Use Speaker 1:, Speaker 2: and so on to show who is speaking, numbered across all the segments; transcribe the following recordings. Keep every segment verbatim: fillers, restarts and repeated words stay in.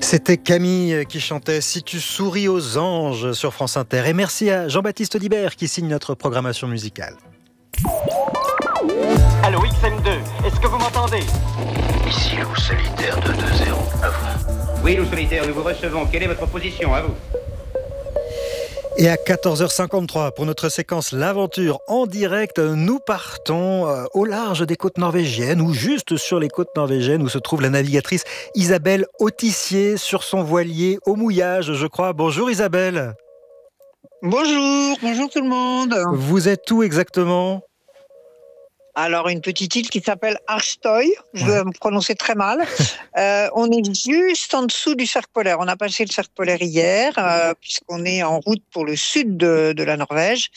Speaker 1: C'était Camille qui chantait « Si tu souris aux anges » sur France Inter. Et merci à Jean-Baptiste Audibert qui signe notre programmation musicale.
Speaker 2: Allô, X M deux, est-ce que vous m'entendez?
Speaker 3: Ici Loup Solitaire deux deux zéro, à vous.
Speaker 2: Oui, Loup Solitaire, nous vous recevons. Quelle est votre position, à vous?
Speaker 1: Et à quatorze heures cinquante-trois, pour notre séquence L'Aventure en direct, nous partons au large des côtes norvégiennes, ou juste sur les côtes norvégiennes, où se trouve la navigatrice Isabelle Autissier sur son voilier au mouillage, je crois. Bonjour Isabelle.
Speaker 4: Bonjour, bonjour tout le monde.
Speaker 1: Vous êtes où exactement ?
Speaker 4: Alors, une petite île qui s'appelle Arstoy, je vais me prononcer très mal. Euh, on est juste en dessous du cercle polaire. On a passé le cercle polaire hier, euh, puisqu'on est en route pour le sud de, de la Norvège.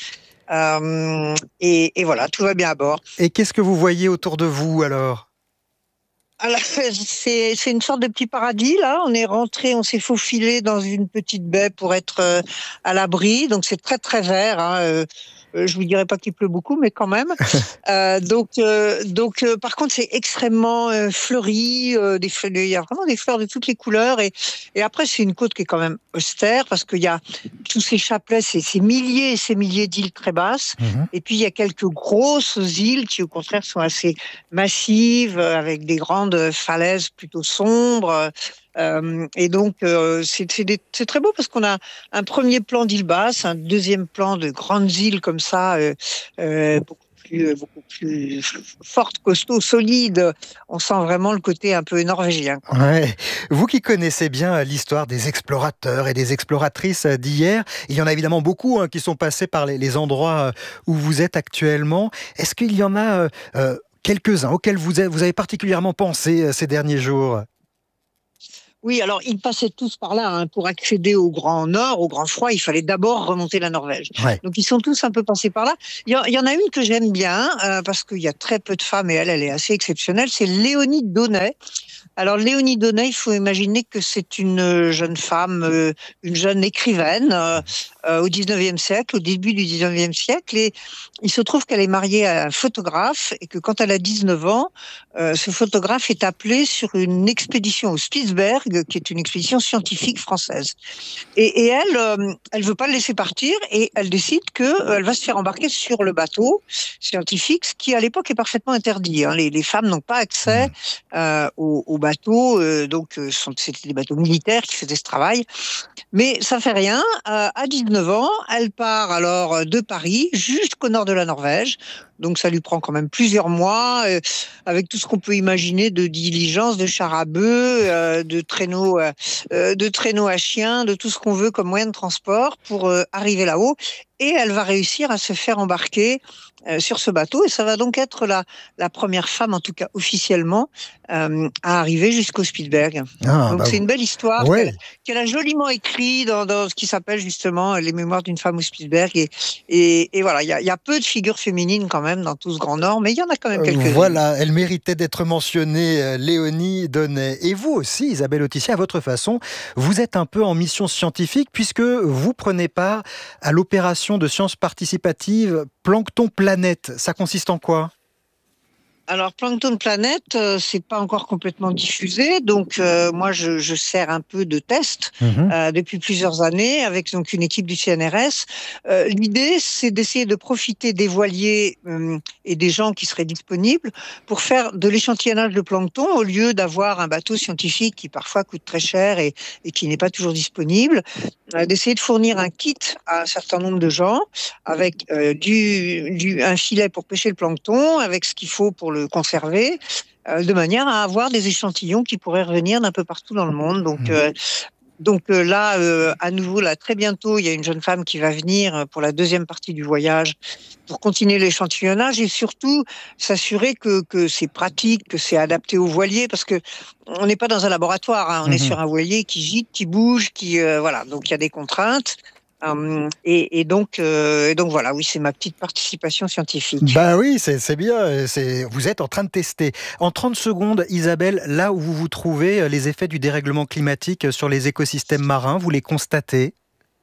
Speaker 4: Euh, et, et voilà, tout va bien à bord.
Speaker 1: Et qu'est-ce que vous voyez autour de vous alors ?
Speaker 4: Alors, c'est, c'est une sorte de petit paradis, là. On est rentré, on s'est faufilé dans une petite baie pour être euh, à l'abri. Donc, c'est très, très vert, hein. Euh, je vous dirais pas qu'il pleut beaucoup, mais quand même. euh, donc, euh, donc euh, par contre, c'est extrêmement euh, fleuri. Euh, des fleurs, il y a vraiment des fleurs de toutes les couleurs. Et, et après, c'est une côte qui est quand même austère parce qu'il y a tous ces chapelets, ces, ces milliers et ces milliers d'îles très basses. Mmh. Et puis, il y a quelques grosses îles qui, au contraire, sont assez massives, avec des grandes falaises plutôt sombres. Euh, et donc, euh, c'est, c'est, des, c'est très beau parce qu'on a un premier plan d'île basse, un deuxième plan de grandes îles comme ça, euh, euh, beaucoup plus, beaucoup plus fortes, costauds, solides. On sent vraiment le côté un peu norvégien, quoi.
Speaker 1: Ouais. Vous qui connaissez bien l'histoire des explorateurs et des exploratrices d'hier, il y en a évidemment beaucoup hein, qui sont passés par les, les endroits où vous êtes actuellement. Est-ce qu'il y en a euh, quelques-uns auxquels vous avez, vous avez particulièrement pensé ces derniers jours ?
Speaker 4: Oui, alors ils passaient tous par là. Hein. Pour accéder au Grand Nord, au Grand Froid, il fallait d'abord remonter la Norvège. Ouais. Donc ils sont tous un peu passés par là. Il y, a, il y en a une que j'aime bien, euh, parce qu'il y a très peu de femmes et elle, elle est assez exceptionnelle, c'est Léonie Donnet. Alors Léonie Donnet, il faut imaginer que c'est une jeune femme, euh, une jeune écrivaine euh, euh, au dix-neuvième siècle, au début du dix-neuvième siècle, et il se trouve qu'elle est mariée à un photographe et que quand elle a dix-neuf ans, euh, ce photographe est appelé sur une expédition au Spitzberg, qui est une expédition scientifique française. Et, et elle, euh, elle veut pas le laisser partir et elle décide que euh, elle va se faire embarquer sur le bateau scientifique, ce qui à l'époque est parfaitement interdit. Hein. Les, les femmes n'ont pas accès euh, au, au bateaux, euh, donc euh, c'était des bateaux militaires qui faisaient ce travail. Mais ça fait rien. Euh, à dix-neuf ans, elle part alors de Paris jusqu'au nord de la Norvège. Donc ça lui prend quand même plusieurs mois, euh, avec tout ce qu'on peut imaginer de diligences, de chars à bœufs, euh, de traîneaux, euh, de traîneaux à chiens, de tout ce qu'on veut comme moyen de transport pour euh, arriver là-haut. Et elle va réussir à se faire embarquer euh, sur ce bateau. Et ça va donc être la, la première femme, en tout cas officiellement, euh, à arriver jusqu'au Spitzberg. Ah, donc bah c'est une belle histoire ouais. qu'elle, qu'elle a joliment écrit dans, dans ce qui s'appelle justement Les Mémoires d'une femme au Spitzberg. Et, et, et voilà, il y a, y a peu de figures féminines quand même dans tout ce Grand Nord, mais il y en a quand même quelques-unes.
Speaker 1: Voilà, elle méritait d'être mentionnée, Léonie Donnet. Et vous aussi, Isabelle Autissier, à votre façon, vous êtes un peu en mission scientifique puisque vous prenez part à l'opération de sciences participatives Plancton Planète. Ça consiste en quoi ?
Speaker 4: Alors, Plancton Planète, euh, c'est pas encore complètement diffusé, donc euh, moi je, je sers un peu de test mmh. euh, depuis plusieurs années avec donc une équipe du C N R S. Euh, l'idée, c'est d'essayer de profiter des voiliers euh, et des gens qui seraient disponibles pour faire de l'échantillonnage de plancton au lieu d'avoir un bateau scientifique qui parfois coûte très cher et, et qui n'est pas toujours disponible. Euh, d'essayer de fournir un kit à un certain nombre de gens avec euh, du, du un filet pour pêcher le plancton, avec ce qu'il faut pour le conserver, euh, de manière à avoir des échantillons qui pourraient revenir d'un peu partout dans le monde. Donc, euh, donc euh, là, euh, à nouveau, là, très bientôt, il y a une jeune femme qui va venir pour la deuxième partie du voyage pour continuer l'échantillonnage et surtout s'assurer que, que c'est pratique, que c'est adapté au voilier, parce que on n'est pas dans un laboratoire, hein, on mmh. est sur un voilier qui gîte, qui bouge, qui euh, voilà, donc il y a des contraintes. Um, et, et, donc, euh, et donc voilà, oui, c'est ma petite participation scientifique.
Speaker 1: Bah oui, c'est, c'est bien, c'est, vous êtes en train de tester. En trente secondes, Isabelle, là où vous vous trouvez, les effets du dérèglement climatique sur les écosystèmes marins, vous les constatez ?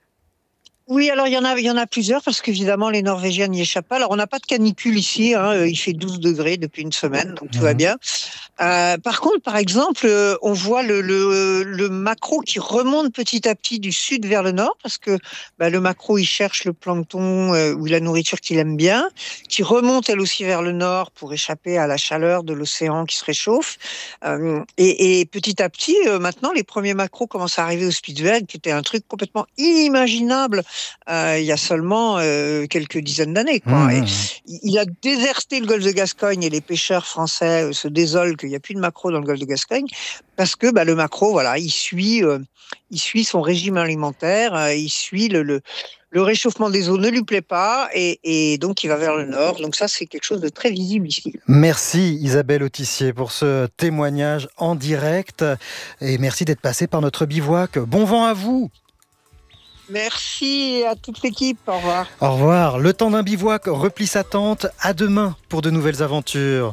Speaker 4: Oui, alors il y en a, il y en a plusieurs parce qu'évidemment les Norvégiens n'y échappent pas. Alors on n'a pas de canicule ici, hein, il fait douze degrés depuis une semaine, donc tout mmh. va bien. Euh, par contre, par exemple, on voit le, le, le maquereau qui remonte petit à petit du sud vers le nord parce que bah, le maquereau il cherche le plancton euh, ou la nourriture qu'il aime bien, qui remonte elle aussi vers le nord pour échapper à la chaleur de l'océan qui se réchauffe. Euh, et, et petit à petit, euh, maintenant, les premiers maquereaux commencent à arriver au Spitzberg, qui était un truc complètement inimaginable. Euh, il y a seulement euh, quelques dizaines d'années. Quoi. Mmh. Et il a déserté le golfe de Gascogne et les pêcheurs français euh, se désolent qu'il n'y a plus de maquereau dans le golfe de Gascogne parce que bah, le maquereau, voilà, il suit, euh, il suit son régime alimentaire, euh, il suit le, le, le réchauffement des eaux ne lui plaît pas et, et donc il va vers le nord. Donc ça, c'est quelque chose de très visible ici.
Speaker 1: Merci Isabelle Autissier pour ce témoignage en direct et merci d'être passée par notre bivouac. Bon vent à vous.
Speaker 4: Merci à toute l'équipe, au revoir.
Speaker 1: Au revoir. Le temps d'un bivouac replie sa tente. À demain pour de nouvelles aventures.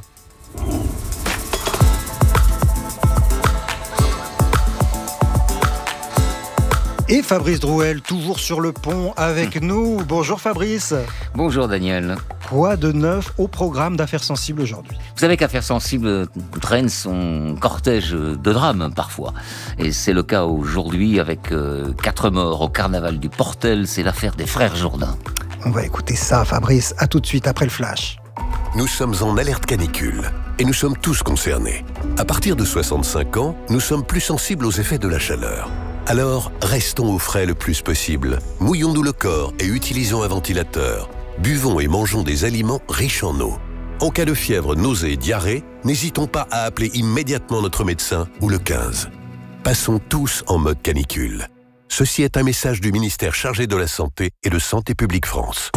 Speaker 1: Et Fabrice Drouel, toujours sur le pont avec mmh. nous. Bonjour Fabrice.
Speaker 5: Bonjour Daniel.
Speaker 1: Quoi de neuf au programme d'Affaires Sensibles aujourd'hui ?
Speaker 5: Vous savez qu'Affaires Sensibles traîne son cortège de drames parfois. Et c'est le cas aujourd'hui avec euh, quatre morts au carnaval du Portel. C'est l'affaire des frères Jourdain.
Speaker 1: On va écouter ça Fabrice, à tout de suite après le flash.
Speaker 6: Nous sommes en alerte canicule et nous sommes tous concernés. À partir de soixante-cinq ans, nous sommes plus sensibles aux effets de la chaleur. Alors, restons au frais le plus possible. Mouillons-nous le corps et utilisons un ventilateur. Buvons et mangeons des aliments riches en eau. En cas de fièvre, nausée et diarrhée, n'hésitons pas à appeler immédiatement notre médecin ou le quinze. Passons tous en mode canicule. Ceci est un message du ministère chargé de la Santé et de Santé publique France.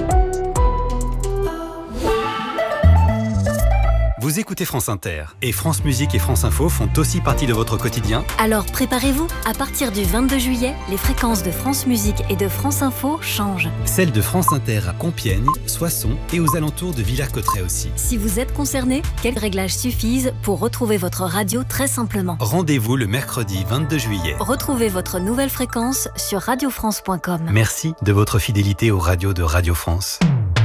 Speaker 7: Vous écoutez France Inter et France Musique et France Info font aussi partie de votre quotidien.
Speaker 8: Alors préparez-vous, à partir du vingt-deux juillet, les fréquences de France Musique et de France Info changent.
Speaker 7: Celles de France Inter à Compiègne, Soissons et aux alentours de Villers-Cotterêts aussi.
Speaker 8: Si vous êtes concerné, quelques réglages suffisent pour retrouver votre radio très simplement.
Speaker 7: Rendez-vous le mercredi vingt-deux juillet.
Speaker 8: Retrouvez votre nouvelle fréquence sur radio france point com.
Speaker 7: Merci de votre fidélité aux radios de Radio France.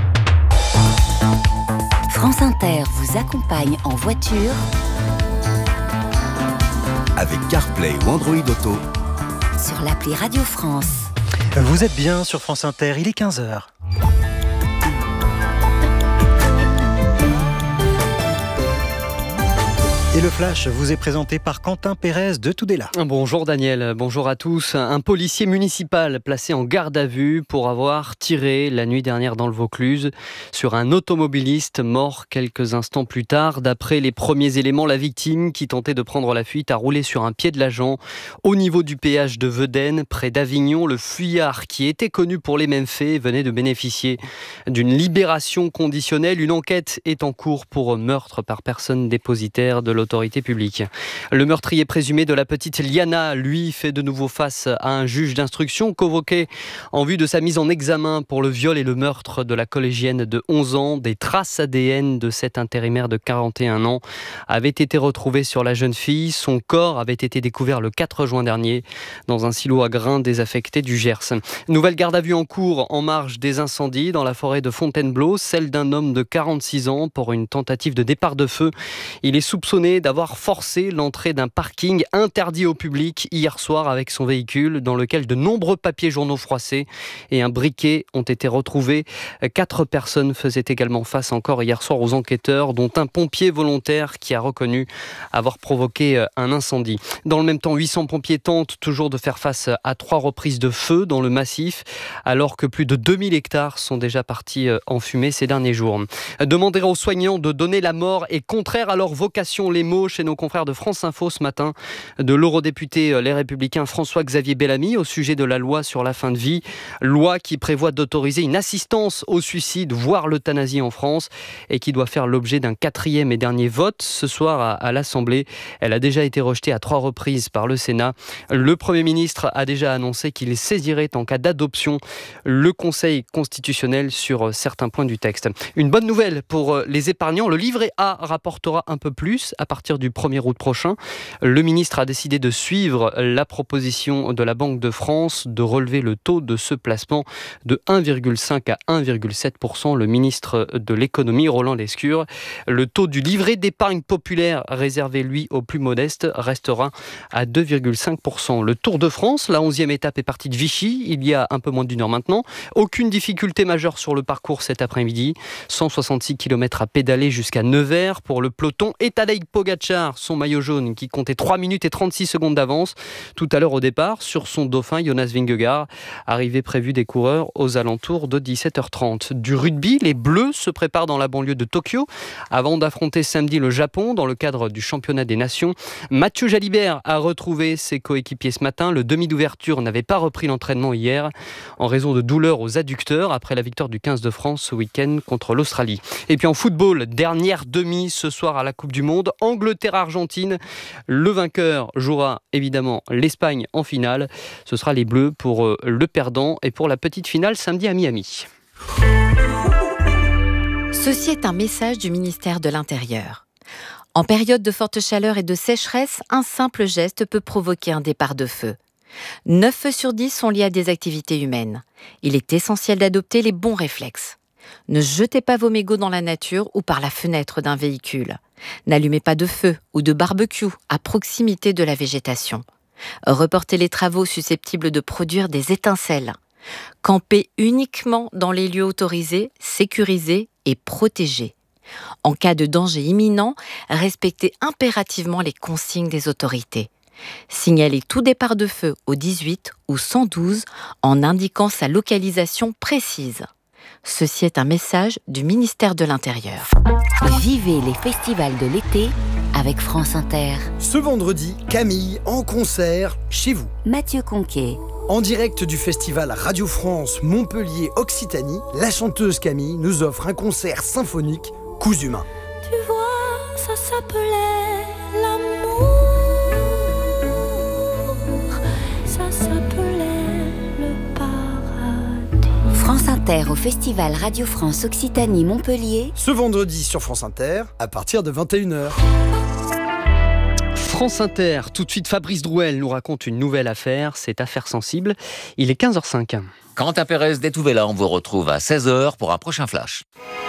Speaker 9: France Inter vous accompagne en voiture
Speaker 10: avec CarPlay ou Android Auto
Speaker 9: sur l'appli Radio France.
Speaker 1: Vous êtes bien sur France Inter, il est quinze heures. Et le Flash vous est présenté par Quentin Pérez de Tudela.
Speaker 11: Bonjour Daniel, bonjour à tous. Un policier municipal placé en garde à vue pour avoir tiré la nuit dernière dans le Vaucluse sur un automobiliste mort quelques instants plus tard. D'après les premiers éléments, la victime qui tentait de prendre la fuite a roulé sur un pied de l'agent au niveau du péage de Vedène, près d'Avignon. Le fuyard, qui était connu pour les mêmes faits, venait de bénéficier d'une libération conditionnelle. Une enquête est en cours pour meurtre par personne dépositaire de l'autorité publique. Le meurtrier présumé de la petite Liana, lui, fait de nouveau face à un juge d'instruction convoqué en vue de sa mise en examen pour le viol et le meurtre de la collégienne de onze ans. Des traces A D N de cet intérimaire de quarante et un ans avaient été retrouvées sur la jeune fille. Son corps avait été découvert le quatre juin dernier dans un silo à grains désaffecté du Gers. Nouvelle garde à vue en cours en marge des incendies dans la forêt de Fontainebleau, celle d'un homme de quarante-six ans pour une tentative de départ de feu. Il est soupçonné d'avoir forcé l'entrée d'un parking interdit au public hier soir avec son véhicule dans lequel de nombreux papiers journaux froissés et un briquet ont été retrouvés. Quatre personnes faisaient également face encore hier soir aux enquêteurs, dont un pompier volontaire qui a reconnu avoir provoqué un incendie. Dans le même temps, huit cents pompiers tentent toujours de faire face à trois reprises de feu dans le massif, alors que plus de deux mille hectares sont déjà partis en fumée ces derniers jours. Demander aux soignants de donner la mort est contraire à leur vocation. Les mots chez nos confrères de France Info ce matin de l'eurodéputé Les Républicains François-Xavier Bellamy au sujet de la loi sur la fin de vie. Loi qui prévoit d'autoriser une assistance au suicide, voire l'euthanasie en France, et qui doit faire l'objet d'un quatrième et dernier vote ce soir à, à l'Assemblée. Elle a déjà été rejetée à trois reprises par le Sénat. Le Premier ministre a déjà annoncé qu'il saisirait en cas d'adoption le Conseil constitutionnel sur certains points du texte. Une bonne nouvelle pour les épargnants, le livret A rapportera un peu plus à partir du premier août prochain. Le ministre a décidé de suivre la proposition de la Banque de France de relever le taux de ce placement de un virgule cinq à un virgule sept pour cent. Le ministre de l'économie, Roland Lescure, le taux du livret d'épargne populaire réservé, lui, aux plus modestes, restera à deux virgule cinq pour cent. Le Tour de France, la onzième étape est partie de Vichy, il y a un peu moins d'une heure maintenant. Aucune difficulté majeure sur le parcours cet après-midi. cent soixante-six kilomètres à pédaler jusqu'à Nevers pour le peloton. Et Tadej Pogačar, son maillot jaune, qui comptait trois minutes et trente-six secondes d'avance tout à l'heure au départ sur son dauphin Jonas Vingegaard. Arrivée prévue des coureurs aux alentours de dix-sept heures trente. Du rugby, les Bleus se préparent dans la banlieue de Tokyo avant d'affronter samedi le Japon dans le cadre du championnat des nations. Mathieu Jalibert a retrouvé ses coéquipiers ce matin. Le demi d'ouverture n'avait pas repris l'entraînement hier en raison de douleurs aux adducteurs après la victoire du quinze de France ce week-end contre l'Australie. Et puis en football, dernière demi ce soir à la Coupe du Monde, Angleterre-Argentine. Le vainqueur jouera évidemment l'Espagne en finale. Ce sera les Bleus pour le perdant et pour la petite finale samedi à Miami.
Speaker 12: Ceci est un message du ministère de l'Intérieur. En période de forte chaleur et de sécheresse, un simple geste peut provoquer un départ de feu. neuf feux sur dix sont liés à des activités humaines. Il est essentiel d'adopter les bons réflexes. Ne jetez pas vos mégots dans la nature ou par la fenêtre d'un véhicule. N'allumez pas de feu ou de barbecue à proximité de la végétation. Reportez les travaux susceptibles de produire des étincelles. Campez uniquement dans les lieux autorisés, sécurisés et protégés. En cas de danger imminent, respectez impérativement les consignes des autorités. Signalez tout départ de feu au dix-huit ou cent douze en indiquant sa localisation précise. Ceci est un message du ministère de l'Intérieur.
Speaker 9: Vivez les festivals de l'été avec France Inter.
Speaker 13: Ce vendredi, Camille en concert chez vous.
Speaker 9: Mathieu Conquet.
Speaker 13: En direct du festival Radio France Montpellier Occitanie, la chanteuse Camille nous offre un concert symphonique Coups humains.
Speaker 14: Tu vois, ça s'appelait l'amour. Ça s'appelait le paradis.
Speaker 9: France Inter au festival Radio France Occitanie Montpellier.
Speaker 13: Ce vendredi sur France Inter, à partir de vingt et une heures.
Speaker 11: France Inter, tout de suite Fabrice Drouel nous raconte une nouvelle affaire, c'est Affaire sensible. Il est quinze heures cinq.
Speaker 5: Quentin Pérez d'Etouvela, on vous retrouve à seize heures pour un prochain flash.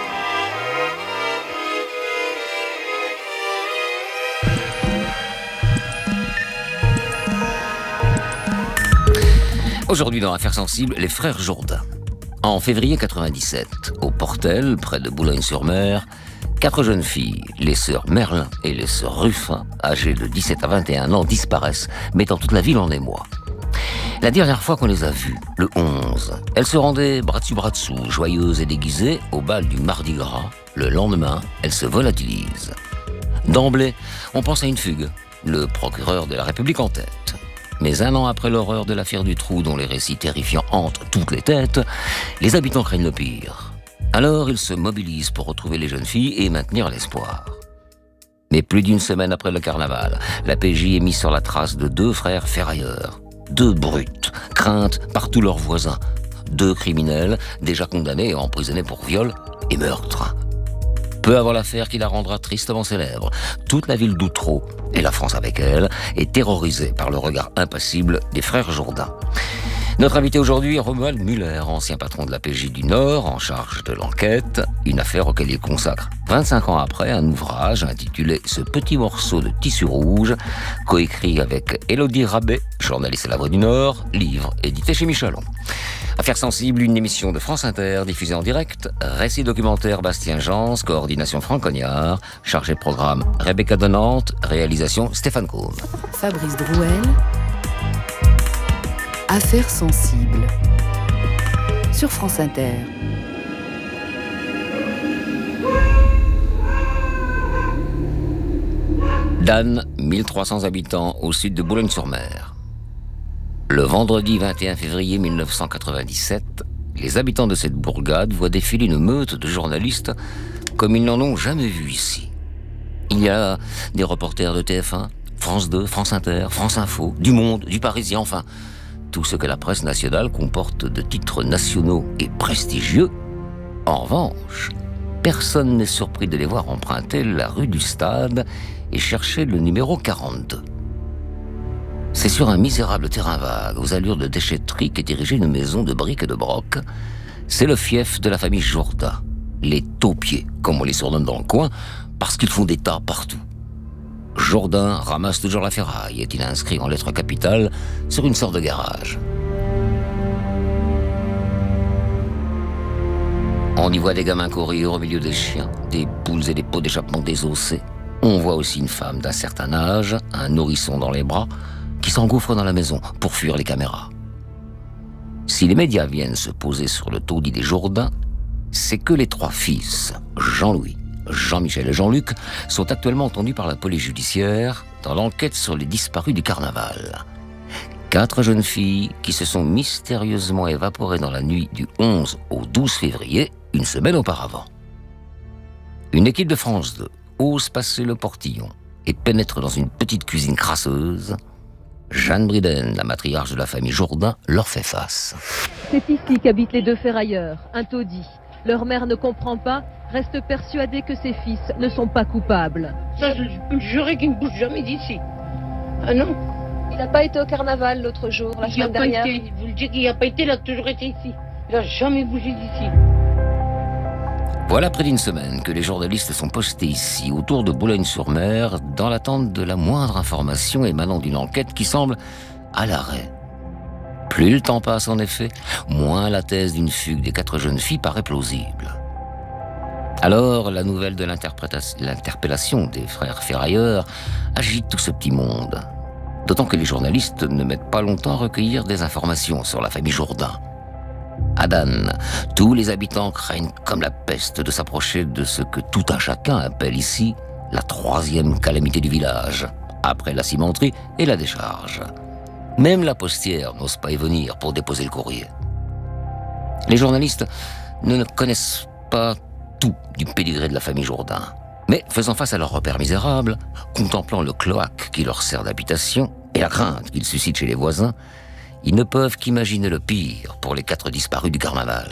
Speaker 5: Aujourd'hui dans Affaires sensibles, les frères Jourdain. En février quatre-vingt-dix-sept, au Portel, près de Boulogne-sur-Mer, quatre jeunes filles, les sœurs Merlin et les sœurs Ruffin, âgées de dix-sept à vingt et un ans, disparaissent, mettant toute la ville en émoi. La dernière fois qu'on les a vues, le onze, elles se rendaient bras dessus bras dessous, joyeuses et déguisées, au bal du Mardi Gras. Le lendemain, elles se volatilisent. D'emblée, on pense à une fugue, le procureur de la République en tête. Mais un an après l'horreur de l'affaire du Trou, dont les récits terrifiants hantent toutes les têtes, les habitants craignent le pire. Alors ils se mobilisent pour retrouver les jeunes filles et maintenir l'espoir. Mais plus d'une semaine après le carnaval, la P J est mise sur la trace de deux frères ferrailleurs. Deux brutes, craintes par tous leurs voisins. Deux criminels, déjà condamnés et emprisonnés pour viol et meurtre. Peu avant l'affaire qui la rendra tristement célèbre, toute la ville d'Outreau, et la France avec elle, est terrorisée par le regard impassible des frères Jourdain. Notre invité aujourd'hui est Romuald Muller, ancien patron de la P J du Nord, en charge de l'enquête, une affaire auquel il consacre vingt-cinq ans après un ouvrage intitulé « Ce petit morceau de tissu rouge », coécrit avec Élodie Rabet, journaliste à La Voix du Nord, livre édité chez Michelon. Affaires sensibles, une émission de France Inter, diffusée en direct, récit documentaire Bastien Jans, coordination Franck Cognard, chargé de programme Rebecca Donante, réalisation Stéphane Combe.
Speaker 15: Fabrice Drouel, Affaires sensibles, sur France Inter.
Speaker 5: Dan, mille trois cents habitants au sud de Boulogne-sur-Mer. Le vendredi vingt et un février mille neuf cent quatre-vingt-dix-sept, les habitants de cette bourgade voient défiler une meute de journalistes comme ils n'en ont jamais vu ici. Il y a des reporters de T F un, France deux, France Inter, France Info, du Monde, du Parisien, enfin, tout ce que la presse nationale comporte de titres nationaux et prestigieux. En revanche, personne n'est surpris de les voir emprunter la rue du Stade et cherchait le numéro quarante-deux. C'est sur un misérable terrain vague, aux allures de déchetterie, qu'est dirigée une maison de briques et de broc. C'est le fief de la famille Jourdain, les taupiers, comme on les surnomme dans le coin, parce qu'ils font des tas partout. Jourdain ramasse toujours la ferraille, est-il inscrit en lettres capitales sur une sorte de garage. On y voit des gamins courir au milieu des chiens, des poules et des pots d'échappement désossés. On voit aussi une femme d'un certain âge, un nourrisson dans les bras, qui s'engouffre dans la maison pour fuir les caméras. Si les médias viennent se poser sur le taudis des Jourdain, c'est que les trois fils, Jean-Louis, Jean-Michel et Jean-Luc, sont actuellement entendus par la police judiciaire dans l'enquête sur les disparus du carnaval. Quatre jeunes filles qui se sont mystérieusement évaporées dans la nuit du onze au douze février, une semaine auparavant. Une équipe de France deux ose passer le portillon et pénètre dans une petite cuisine crasseuse. Jeanne Briden, la matriarche de la famille Jourdain, leur fait face.
Speaker 16: C'est ici qu'habitent les deux ferrailleurs, un taudis. Leur mère ne comprend pas, reste persuadée que ses fils ne sont pas coupables.
Speaker 17: Ça, je peux jurer qu'il ne bouge jamais d'ici. Ah non.
Speaker 16: Il n'a pas été au carnaval l'autre jour, la semaine dernière.
Speaker 17: Il vous le dites qu'il n'a pas été, il a toujours été ici. Il n'a jamais bougé d'ici.
Speaker 5: Voilà près d'une semaine que les journalistes sont postés ici, autour de Boulogne-sur-Mer, dans l'attente de la moindre information émanant d'une enquête qui semble à l'arrêt. Plus le temps passe en effet, moins la thèse d'une fugue des quatre jeunes filles paraît plausible. Alors, la nouvelle de l'interpellation des frères ferrailleurs agite tout ce petit monde. D'autant que les journalistes ne mettent pas longtemps à recueillir des informations sur la famille Jourdain. À Dan, tous les habitants craignent comme la peste de s'approcher de ce que tout un chacun appelle ici la troisième calamité du village, après la cimenterie et la décharge. Même la postière n'ose pas y venir pour déposer le courrier. Les journalistes ne connaissent pas tout du pédigré de la famille Jourdain, mais faisant face à leur repère misérable, contemplant le cloaque qui leur sert d'habitation et la crainte qu'ils suscitent chez les voisins, ils ne peuvent qu'imaginer le pire pour les quatre disparus du carnaval.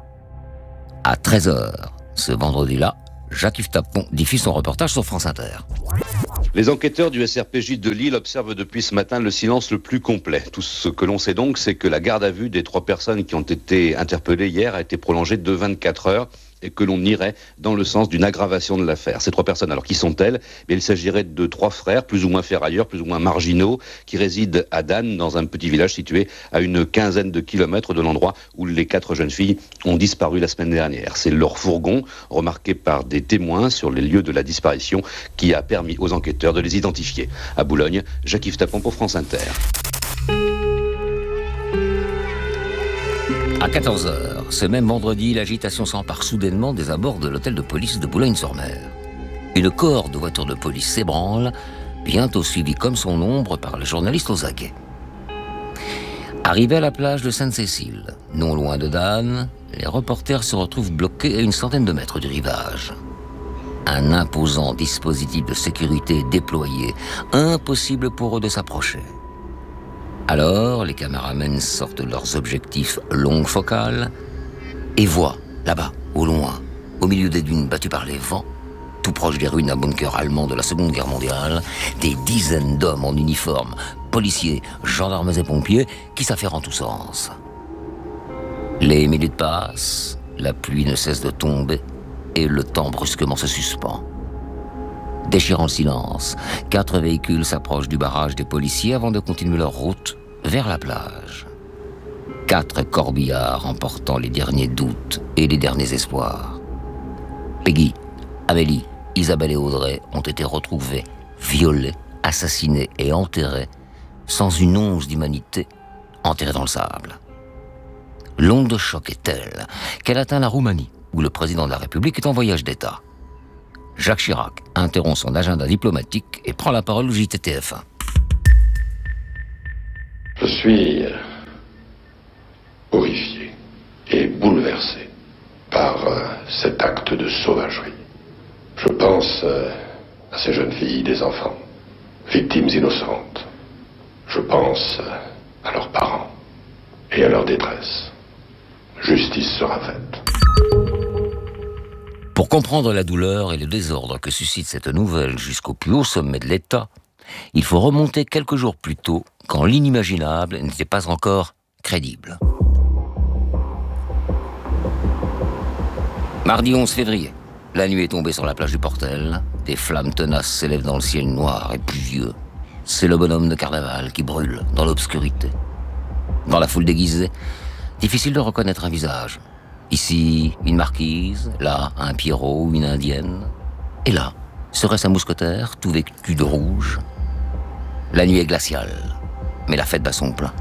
Speaker 5: À treize heures, ce vendredi-là, Jacques-Yves Tapon diffuse son reportage sur France Inter.
Speaker 18: Les enquêteurs du S R P J de Lille observent depuis ce matin le silence le plus complet. Tout ce que l'on sait donc, c'est que la garde à vue des trois personnes qui ont été interpellées hier a été prolongée de vingt-quatre heures et que l'on irait dans le sens d'une aggravation de l'affaire. Ces trois personnes, alors qui sont-elles ? Mais il s'agirait de trois frères, plus ou moins ferrailleurs, plus ou moins marginaux, qui résident à Dan, dans un petit village situé à une quinzaine de kilomètres de l'endroit où les quatre jeunes filles ont disparu la semaine dernière. C'est leur fourgon, remarqué par des témoins sur les lieux de la disparition, qui a permis aux enquêteurs de les identifier. À Boulogne, Jacques-Yves Tapon pour France Inter.
Speaker 5: À quatorze heures, ce même vendredi, l'agitation s'empare soudainement des abords de l'hôtel de police de Boulogne-sur-Mer. Une cohorte de voitures de police s'ébranle, bientôt suivie comme son ombre par le journaliste aux aguets. Arrivés à la plage de Sainte-Cécile, non loin de Dan, les reporters se retrouvent bloqués à une centaine de mètres du rivage. Un imposant dispositif de sécurité est déployé, impossible pour eux de s'approcher. Alors, les caméramens sortent leurs objectifs longue focale et voient, là-bas, au loin, au milieu des dunes battues par les vents, tout proche des ruines d'un bunker allemand de la Seconde Guerre mondiale, des dizaines d'hommes en uniforme, policiers, gendarmes et pompiers, qui s'affairent en tous sens. Les minutes passent, la pluie ne cesse de tomber et le temps brusquement se suspend. Déchirant le silence, quatre véhicules s'approchent du barrage des policiers avant de continuer leur route vers la plage. Quatre corbillards emportant les derniers doutes et les derniers espoirs. Peggy, Amélie, Isabelle et Audrey ont été retrouvés, violés, assassinés et enterrés, sans une once d'humanité, enterrés dans le sable. L'onde de choc est telle qu'elle atteint la Roumanie, où le président de la République est en voyage d'État. Jacques Chirac interrompt son agenda diplomatique et prend la parole au J T T F un.
Speaker 19: Je suis horrifié et bouleversé par euh, cet acte de sauvagerie. Je pense euh, à ces jeunes filles, des enfants, victimes innocentes. Je pense euh, à leurs parents et à leur détresse. Justice sera faite.
Speaker 5: Pour comprendre la douleur et le désordre que suscite cette nouvelle jusqu'au plus haut sommet de l'État, il faut remonter quelques jours plus tôt, quand l'inimaginable n'était pas encore crédible. Mardi onze février, la nuit est tombée sur la plage du Portel. Des flammes tenaces s'élèvent dans le ciel noir et pluvieux. C'est le bonhomme de carnaval qui brûle dans l'obscurité. Dans la foule déguisée, difficile de reconnaître un visage. Ici, une marquise, là, un Pierrot ou une indienne. Et là, serait-ce un mousquetaire, tout vêtu de rouge? La nuit est glaciale, mais la fête bat son plein.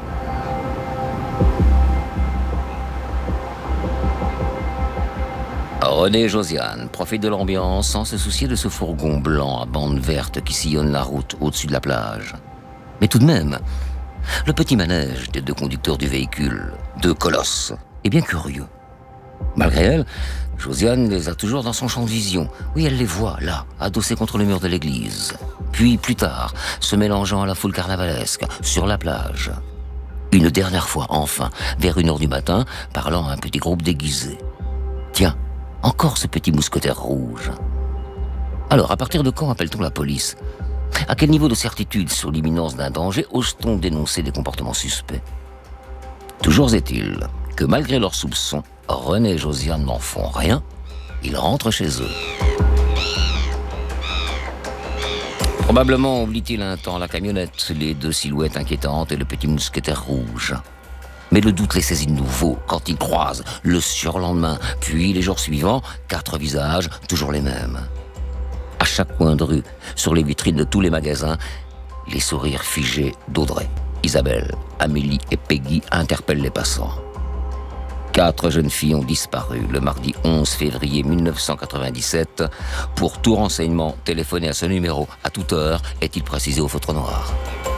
Speaker 5: René et Josiane profitent de l'ambiance sans se soucier de ce fourgon blanc à bandes vertes qui sillonne la route au-dessus de la plage. Mais tout de même, le petit manège des deux conducteurs du véhicule, deux colosses, est bien curieux. Malgré elle, Josiane les a toujours dans son champ de vision. Oui, elle les voit, là, adossés contre le mur de l'église. Puis, plus tard, se mélangeant à la foule carnavalesque, sur la plage. Une dernière fois, enfin, vers une heure du matin, parlant à un petit groupe déguisé. Tiens, encore ce petit mousquetaire rouge. Alors, à partir de quand appelle-t-on la police? À quel niveau de certitude sur l'imminence d'un danger ose-t-on dénoncer des comportements suspects? Toujours est-il que malgré leurs soupçons, René et Josiane n'en font rien. Ils rentrent chez eux. Probablement oublie-t-il un temps la camionnette, les deux silhouettes inquiétantes et le petit mousquetaire rouge. Mais le doute les saisit de nouveau quand ils croisent le surlendemain, puis les jours suivants, quatre visages, toujours les mêmes. À chaque coin de rue, sur les vitrines de tous les magasins, les sourires figés d'Audrey, Isabelle, Amélie et Peggy interpellent les passants. Quatre jeunes filles ont disparu le mardi onze février mille neuf cent quatre-vingt-dix-sept. Pour tout renseignement, téléphonez à ce numéro à toute heure, est-il précisé au feutre noir.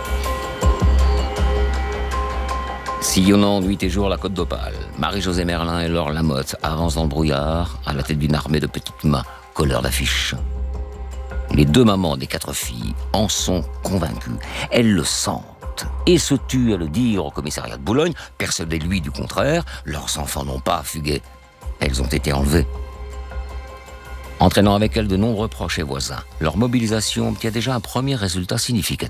Speaker 5: Sillonnant nuit et jour la côte d'Opale, Marie-Josée Merlin et Laure Lamotte avancent dans le brouillard à la tête d'une armée de petites mains colleurs d'affiches. Les deux mamans des quatre filles en sont convaincues. Elles le sentent et se tuent à le dire au commissariat de Boulogne, persuadées lui du contraire, leurs enfants n'ont pas fugué. Elles ont été enlevées. Entraînant avec elles de nombreux proches et voisins, leur mobilisation obtient déjà un premier résultat significatif.